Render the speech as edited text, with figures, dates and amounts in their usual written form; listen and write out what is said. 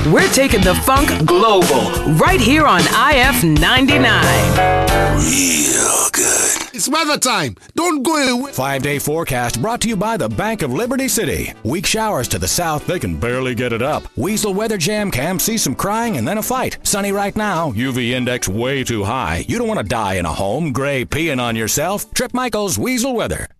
We're taking the funk global right here on IF 99. Real good. It's weather time. Don't go away. 5-day forecast brought to you by the Bank of Liberty City. Weak showers to the south, they can barely get it up. Weasel weather jam cam, see some crying and then a fight. Sunny right now, UV index way too high. You don't want to die in a home, gray peeing on yourself. Trip Michael's Weasel Weather.